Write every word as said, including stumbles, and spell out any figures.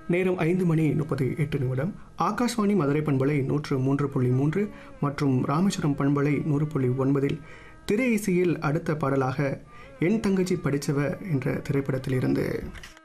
நேரம் ஐந்து மணி முப்பத்தி எட்டு நிமிடம். ஆகாஷ்வாணி மதுரை பண்பலை நூற்று மூன்று புள்ளி மூன்று மற்றும் ராமேஸ்வரம் பண்பலை நூறு புள்ளி ஒன்பதில் திரை இசையில் அடுத்த பாடலாக என் தங்கச்சி படித்தவ என்ற திரைப்படத்திலிருந்து